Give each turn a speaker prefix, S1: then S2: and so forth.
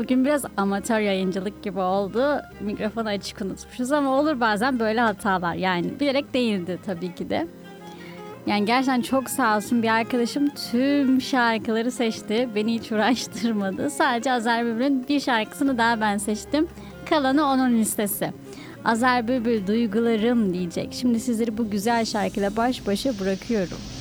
S1: Bugün biraz amatör yayıncılık gibi oldu. Mikrofonu açık unutmuşuz ama olur bazen böyle hatalar. Yani bilerek değildi tabii ki de. Yani gerçekten çok sağ olsun, bir arkadaşım tüm şarkıları seçti. Beni hiç uğraştırmadı. Sadece Azer Bülbül'ün bir şarkısını daha ben seçtim. Kalanı onun listesi. Azer Bülbül Duygularım diyecek. Şimdi sizleri bu güzel şarkıyla baş başa bırakıyorum.